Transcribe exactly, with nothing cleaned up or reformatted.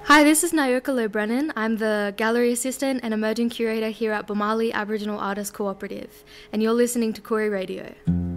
Hi, this is Nyoka Low-Brennan. I'm the Gallery Assistant and Emerging Curator here at Bamali Aboriginal Artists Cooperative, and you're listening to Koori Radio.